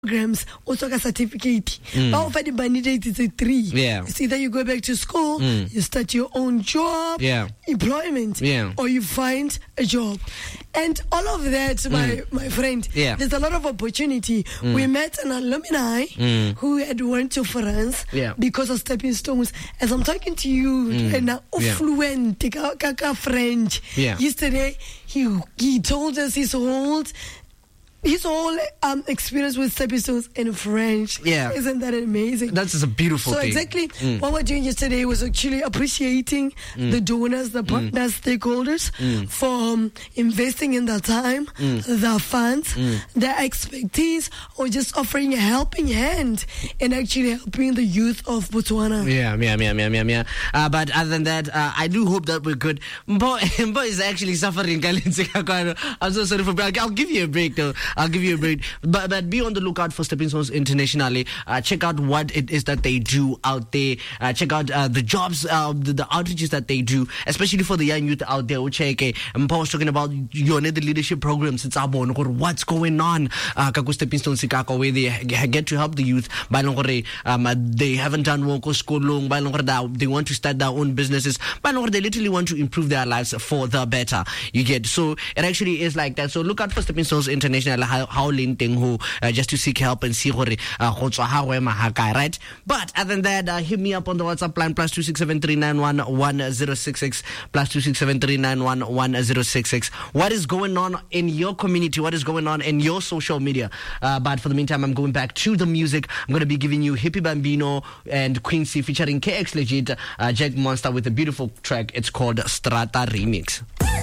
programs also got certificate. But for the candidate, it's a 3. Yeah. It's either you go back to school, you start your own job, employment, or you find a job. And all of that, my friend, there's a lot of opportunity. We met an alumni who had went to France because of stepping stones. As I'm talking to you, and now fluent French. Yesterday, he told us his whole experience with stepping stones in French. Isn't that amazing? That's just a beautiful thing. So exactly what we're doing yesterday was actually appreciating the donors, the partners, stakeholders for investing in their time, their funds, their expertise, or just offering a helping hand and actually helping the youth of Botswana. But other than that, I do hope that we're good. Mbo is actually suffering. I'm so sorry for I'll give you a break though. I'll give you a break. But be on the lookout for Stepping Stones internationally. Check out what it is that they do out there. Check out the jobs, the outreaches that they do, especially for the young youth out there. Mpa was talking about the leadership programs. It's what's going on. Stepping Stones where they get to help the youth. They haven't done work or school long. They want to start their own businesses. They literally want to improve their lives for the better. You get so it actually is like that. So look out for Stepping Stones international. Just to seek help and see right. But other than that, hit me up on the WhatsApp line +26739111066 +26739111066. What is going on in your community? What is going on in your social media? But for the meantime, I'm going back to the music. I'm going to be giving you Hippie Bambino and Quincy featuring KX Legit, Jack Monster with a beautiful track. It's called Strata Remix.